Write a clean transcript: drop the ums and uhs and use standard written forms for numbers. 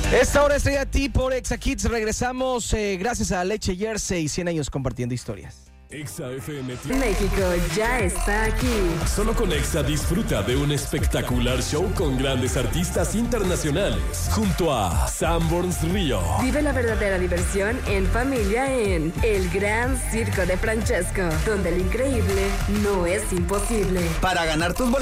Esta hora estoy a ti por Exa Kids. Regresamos gracias a Leche Jersey, 100 años compartiendo historias. Exa FM. México ya está aquí. Solo con Exa disfruta de un espectacular show con grandes artistas internacionales. Junto a Sanborns Río. Vive la verdadera diversión en familia en El Gran Circo de Francesco, donde el increíble no es imposible. Para ganar tus boletos